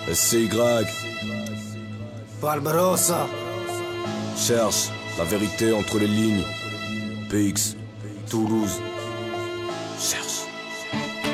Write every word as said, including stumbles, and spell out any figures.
S C Y. Barbarossa. Cherche la vérité entre les lignes. P X. Toulouse. Cherche.